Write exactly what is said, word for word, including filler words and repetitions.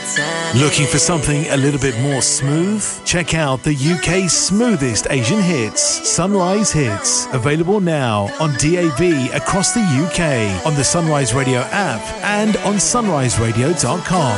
Looking for something a little bit more smooth? Check out the U K's smoothest Asian hits, Sunrise Hits. Available now on D A B across the U K, on the Sunrise Radio app and on sunrise radio dot com.